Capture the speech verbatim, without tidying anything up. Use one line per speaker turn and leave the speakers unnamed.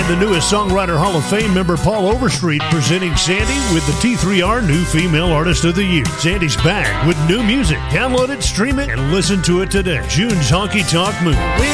And the newest Songwriter Hall of Fame member Paul Overstreet presenting Sandy with the T three R New Female Artist of the Year. Sandy's back with new music. Download it, stream it, and listen to it today. June's Honky Tonk Moon.